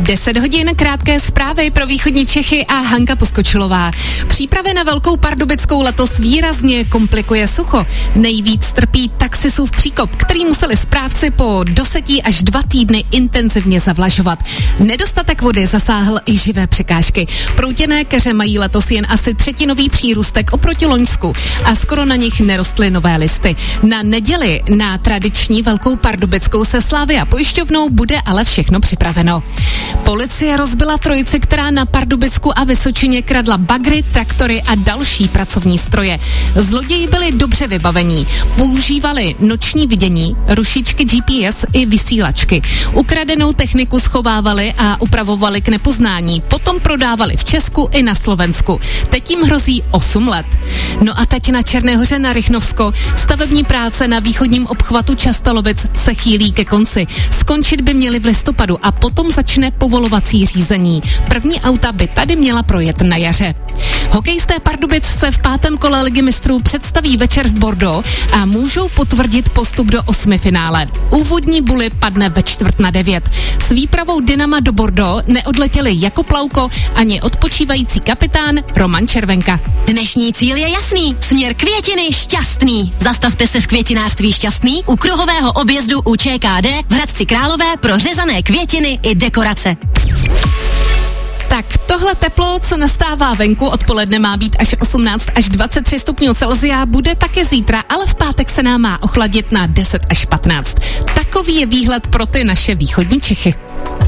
10 hodin, krátké zprávy pro východní Čechy a Hanka Poskočilová. Přípravy na Velkou Pardubickou letos výrazně komplikuje sucho. Nejvíc trpí taxisův příkop, který museli správci po 10 až 2 týdny intenzivně zavlažovat. Nedostatek vody zasáhl i živé překážky. Proutěné keře mají letos jen asi 3% přírůstek oproti loňsku a skoro na nich nerostly nové listy. Na neděli na tradiční Velkou Pardubickou se Slavia pojišťovnou bude ale všechno připraveno. Policie rozbila trojici, která na Pardubicku a Vysočině kradla bagry, traktory a další pracovní stroje. Zloději byli dobře vybavení. Používali noční vidění, rušičky GPS i vysílačky. Ukradenou techniku schovávali a upravovali k nepoznání. Potom prodávali v Česku i na Slovensku. Teď jim hrozí 8 let. No a teď na Černé Hoře na Rychnovsko. Stavební práce na východním obchvatu Častolovic se chýlí ke konci. Skončit by měly v listopadu a potom začne povolovací řízení. První auta by tady měla projet na jaře. Hokejisté Pardubic se v 5. kole Ligy mistrů představí večer v Bordeaux a můžou potvrdit postup do 8. finále. Úvodní buly padne ve 8:45. S výpravou Dynama do Bordeaux neodletěli jako Plauko ani odpočívající kapitán Roman Červenka. Dnešní cíl je jasný. Směr Květiny Šťastný. Zastavte se v květinářství Šťastný u kruhového objezdu u ČKD v Hradci Králové pro řezané květiny i dekorace. Tak tohle teplo, co nastává venku, odpoledne má být až 18 až 23 stupňů Celsia, bude také zítra, ale v pátek se nám má ochladit na 10 až 15. Takový je výhled pro ty naše východní Čechy.